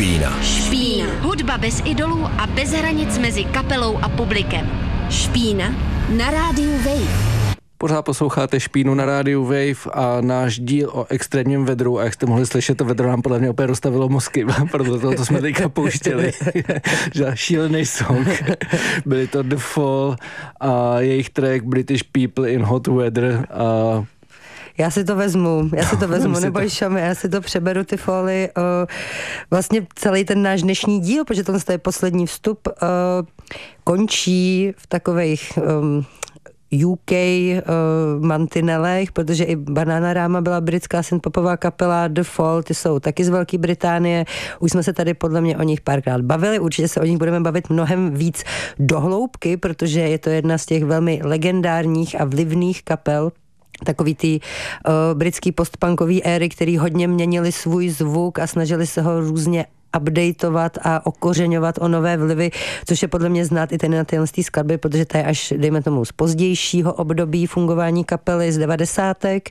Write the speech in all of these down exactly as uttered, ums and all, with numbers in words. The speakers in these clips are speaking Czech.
Špína. Špína. Hudba bez idolů a bez hranic mezi kapelou a publikem. Špína na rádiu Wave. Pořád posloucháte Špínu na rádiu Wave a náš díl o extrémním vedru, a jak jste mohli slyšet, to vedro nám podle mě opět rozstavilo mozky, proto to, to jsme teďka pouštěli. Že šílený song. Byli to The Fall a jejich track British People in Hot Weather a Já si to vezmu, já si to vezmu, neboj Šami, já si to přeberu ty fóly. Vlastně celý ten náš dnešní díl, protože to je poslední vstup, končí v takových um, U K uh, mantinelech, protože i Bananarama byla britská synthpopová kapela, The Fall, ty jsou taky z Velké Británie. Už jsme se tady podle mě o nich párkrát bavili, určitě se o nich budeme bavit mnohem víc dohloubky, protože je to jedna z těch velmi legendárních a vlivných kapel, takový ty uh, britský postpunkový éry, který hodně měnili svůj zvuk a snažili se ho různě updateovat a okořeňovat o nové vlivy, což je podle mě znát i tady na tyhle skladby, protože to je až, dejme tomu, z pozdějšího období fungování kapely z devadesátek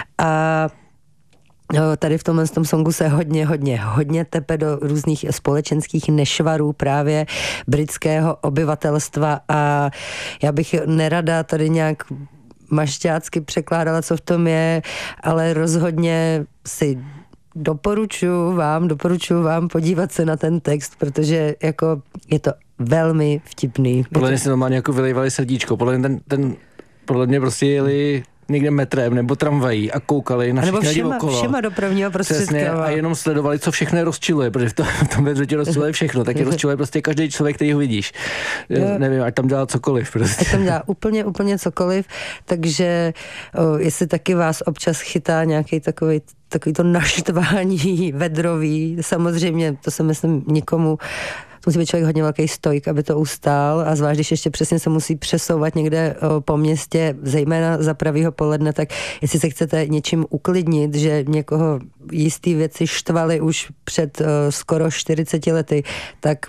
a tady v tomhle tom songu se hodně, hodně, hodně tepe do různých společenských nešvarů právě britského obyvatelstva a já bych nerada tady nějak mašťácky překládala, co v tom je, ale rozhodně si doporučuji vám, doporučuji vám podívat se na ten text, protože jako je to velmi vtipný. Podle mě si normálně jako vylejvali srdíčko, podle mě ten, ten podle mě prostě jeli někde metrem nebo tramvají a koukali na všechny lidi okolo. Všema dopravního prostředka. A jenom sledovali, co všechno je rozčiluje, protože v tom, v tom vedru tě rozčiluje všechno, tak je rozčiluje prostě každý člověk, který ho vidíš. Jo. Nevím, ať tam dělá cokoliv. Prostě. Ať tam dělá úplně, úplně cokoliv, takže o, jestli taky vás občas chytá nějaký takový takový to naštvání vedrový, samozřejmě, to se myslím nikomu, musí být člověk hodně velký stoik, aby to ustál a zvlášť, když ještě přesně se musí přesouvat někde o, po městě, zejména za pravýho poledne, tak jestli se chcete něčím uklidnit, že někoho jistý věci štvaly už před o, skoro čtyřiceti lety, tak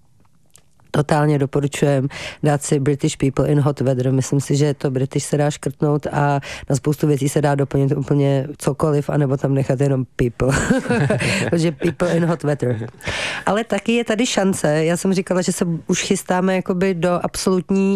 totálně doporučujem dát si British People in Hot Weather. Myslím si, že to British se dá škrtnout a na spoustu věcí se dá doplnit úplně cokoliv, anebo tam nechat jenom people. Takže People in Hot Weather. Ale taky je tady šance. Já jsem říkala, že se už chystáme jakoby do absolutního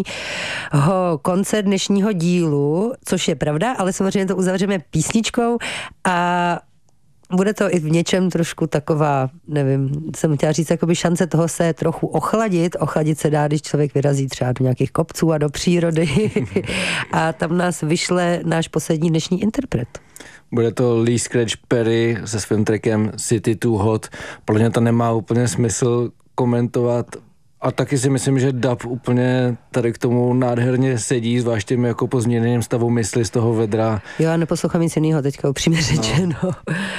konce dnešního dílu, což je pravda, ale samozřejmě to uzavřeme písničkou a bude to i v něčem trošku taková, nevím, jsem chtěla říct, jakoby šance toho se trochu ochladit. Ochladit se dá, když člověk vyrazí třeba do nějakých kopců a do přírody. A tam nás vyšle náš poslední dnešní interpret. Bude to Lee Scratch Perry se svým trackem City Too Hot. Podle mě to nemá úplně smysl komentovat. A taky si myslím, že dub úplně tady k tomu nádherně sedí, zvlášť tím jako pozměněným stavu mysli z toho vedra. Jo, a neposlouchám nic jinýho teďka, upřímně řečeno. No.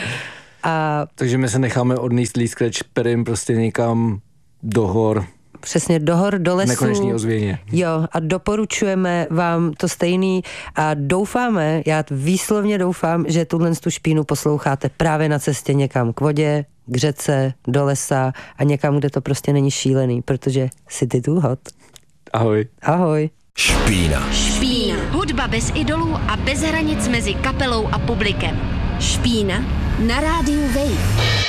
A takže my se necháme odníst Lee Scratch Perrym prostě někam do hor. Přesně, do hor, do lesu. Nekonečný ozvěně. Jo, a doporučujeme vám to stejný a doufáme, já výslovně doufám, že tuhle tu špínu posloucháte právě na cestě někam k vodě, k řece, do lesa a někam, kde to prostě není šílený, protože City Too Hot. Ahoj. Ahoj. Špína. Špína. Hudba bez idolů a bez hranic mezi kapelou a publikem. Špína na rádiu Wave.